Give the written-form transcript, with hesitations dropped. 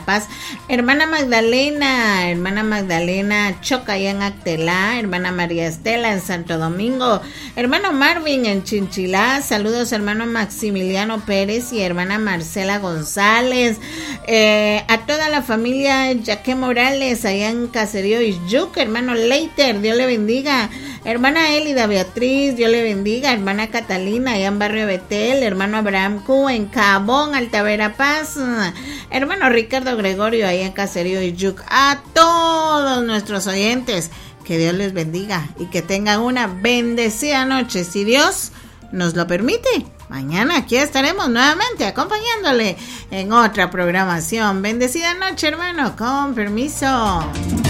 Paz, hermana Magdalena Choca allá en Actelá, hermana María Estela en Santo Domingo, hermano Marvin en Chinchilá, saludos hermano Maximiliano Pérez y hermana Marcela González, a toda la familia Yaque Morales allá en Caserío Ixyuc, hermano Leiter, Dios le bendiga, hermana Elida Beatriz, Dios le bendiga, hermana Catalina allá en Barrio Betel, hermano Abraham Q en Cabón, Altavera Paz, hermano Ricardo Gregorio allá en Caserío Ixyuc, a todos nuestros oyentes, que Dios les bendiga y que tengan una bendecida noche, si Dios nos lo permite. Mañana aquí estaremos nuevamente acompañándole en otra programación. Bendecida noche, hermano, con permiso.